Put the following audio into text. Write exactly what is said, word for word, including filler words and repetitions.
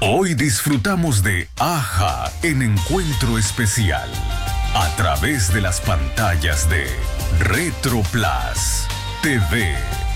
Hoy disfrutamos de Aja en Encuentro Especial a través de las pantallas de Retro Plus T V.